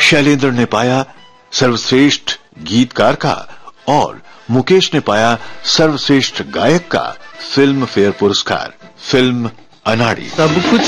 शैलेंद्र ने पाया सर्वश्रेष्ठ गीतकार का और मुकेश ने पाया सर्वश्रेष्ठ गायक का फिल्म फेयर पुरस्कार। फिल्म अनाड़ी। सब कुछ